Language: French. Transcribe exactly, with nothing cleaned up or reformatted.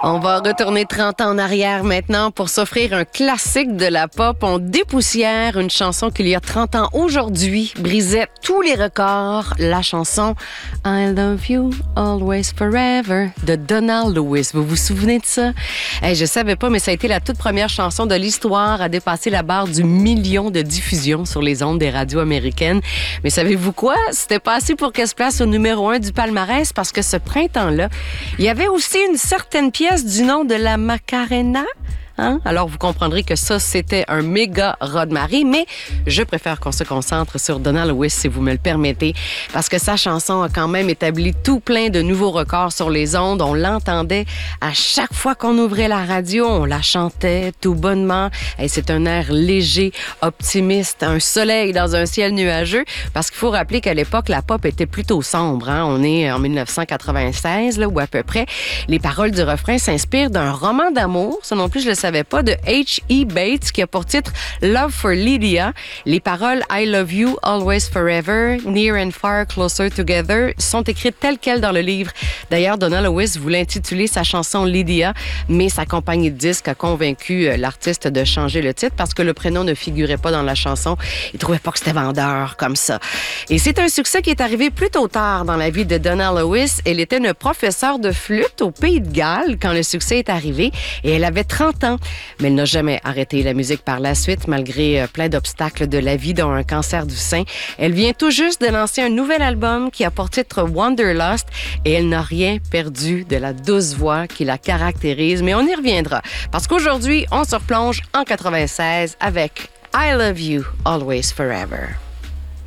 On va retourner trente ans en arrière maintenant pour s'offrir un classique de la pop. On dépoussière une chanson qu'il y a trente ans aujourd'hui brisait tous les records. La chanson I Love You Always Forever de Donald Lewis. Vous vous souvenez de ça? Hey, je savais pas, mais ça a été la toute première chanson de l'histoire à dépasser la barre du million de diffusions sur les ondes des radios américaines. Mais savez-vous quoi? C'était pas assez pour qu'elle se place au numéro un du palmarès parce que ce printemps-là, il y avait aussi une certaine pièce du nom de la Macarena. Hein? Alors, vous comprendrez que ça, c'était un méga raz-de-marée, mais je préfère qu'on se concentre sur Donald Lewis, si vous me le permettez, parce que sa chanson a quand même établi tout plein de nouveaux records sur les ondes. On l'entendait à chaque fois qu'on ouvrait la radio, on la chantait tout bonnement. Et c'est un air léger, optimiste, un soleil dans un ciel nuageux, parce qu'il faut rappeler qu'à l'époque, la pop était plutôt sombre. Hein? On est en dix-neuf cent quatre-vingt-seize, là, ou à peu près. Les paroles du refrain s'inspirent d'un roman d'amour, ça non plus, je le savais pas, de H E Bates, qui a pour titre Love for Lydia. Les paroles I love you always forever, near and far closer together sont écrites telles quelles dans le livre. D'ailleurs, Donald Lewis voulait intituler sa chanson Lydia, mais sa compagnie de disques a convaincu l'artiste de changer le titre parce que le prénom ne figurait pas dans la chanson. Il trouvait pas que c'était vendeur comme ça. Et c'est un succès qui est arrivé plutôt tard dans la vie de Donald Lewis. Elle était une professeure de flûte au Pays de Galles quand le succès est arrivé et elle avait trente ans. Mais elle n'a jamais arrêté la musique par la suite, malgré plein d'obstacles de la vie, dont un cancer du sein. Elle vient tout juste de lancer un nouvel album qui a pour titre Wanderlust et elle n'a rien perdu de la douce voix qui la caractérise. Mais on y reviendra, parce qu'aujourd'hui, on se replonge en quatre-vingt-seize avec I Love You Always Forever.